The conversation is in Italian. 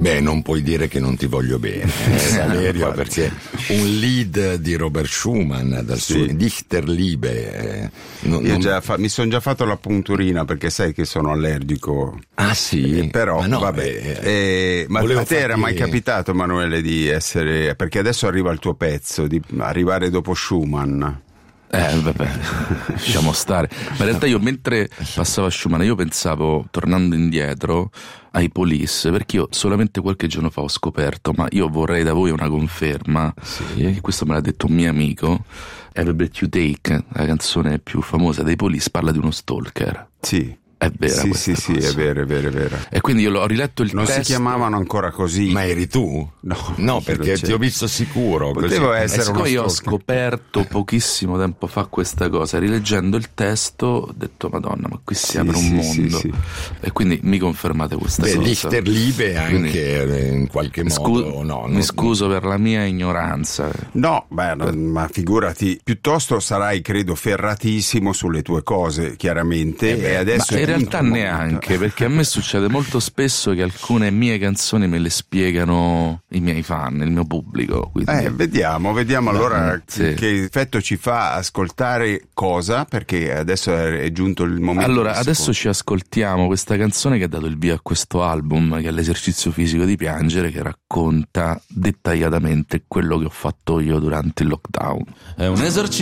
Beh, non puoi dire che non ti voglio bene, Valerio, perché un lead di Robert Schumann dal suo Dichterliebe. Mi sono già fatto la punturina perché sai che sono allergico. Ah sì? Però ma no, vabbè. Ma a te era mai capitato, Emanuele, di essere, perché adesso arriva il tuo pezzo, di arrivare dopo Schumann? Vabbè, lasciamo stare. Ma in realtà io mentre passava Schumann io pensavo, tornando indietro, ai Police, perché io solamente qualche giorno fa ho scoperto, ma io vorrei da voi una conferma, questo me l'ha detto un mio amico, Every Breath You Take, la canzone più famosa dei Police, parla di uno stalker. Sì. È vera sì, è vero. E quindi io ho riletto il testo. Non si chiamavano ancora così. Ma eri tu? No, perché ti ho visto sicuro. Potevo essere uno io ho scoperto pochissimo tempo fa questa cosa, rileggendo il testo ho detto Madonna, ma qui si apre un mondo. Sì. E quindi mi confermate questa cosa. Dichterliebe anche in qualche modo. Mi scuso per la mia ignoranza. No, ma figurati, piuttosto sarai credo ferratissimo sulle tue cose, chiaramente. E adesso in realtà neanche, perché a me succede molto spesso che alcune mie canzoni me le spiegano i miei fan, il mio pubblico. Quindi... Vediamo allora che effetto ci fa ascoltare cosa, perché adesso è giunto il momento. Allora, adesso ci ascoltiamo questa canzone che ha dato il via a questo album, che è l'esercizio fisico di piangere, che racconta dettagliatamente quello che ho fatto io durante il lockdown. È un esercizio